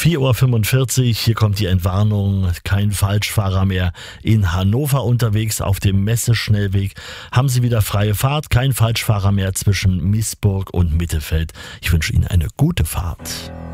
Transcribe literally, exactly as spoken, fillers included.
vier Uhr fünfundvierzig, hier kommt die Entwarnung, kein Falschfahrer mehr in Hannover unterwegs auf dem Messeschnellweg. Haben Sie wieder freie Fahrt, kein Falschfahrer mehr zwischen Miesburg und Mittelfeld. Ich wünsche Ihnen eine gute Fahrt.